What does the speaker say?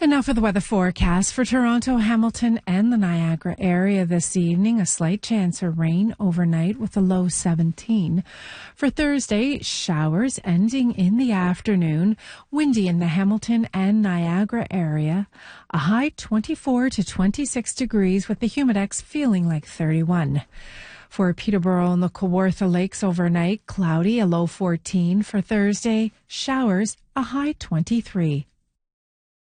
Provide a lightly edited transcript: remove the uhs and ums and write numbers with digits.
And now for the weather forecast for Toronto, Hamilton, and the Niagara area this evening. A slight chance of rain overnight with a low 17. For Thursday, showers ending in the afternoon. Windy in the Hamilton and Niagara area. A high 24 to 26 degrees with the humidex feeling like 31. For Peterborough and the Kawartha Lakes overnight, cloudy, a low 14. For Thursday, showers, a high 23.